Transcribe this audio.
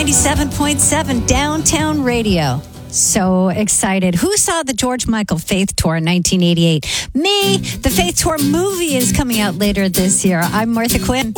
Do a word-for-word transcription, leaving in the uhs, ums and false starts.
ninety-seven point seven Downtown Radio. So excited. Who saw the George Michael Faith Tour in nineteen eighty-eight? Me. The Faith Tour movie is coming out later this year. I'm Martha Quinn.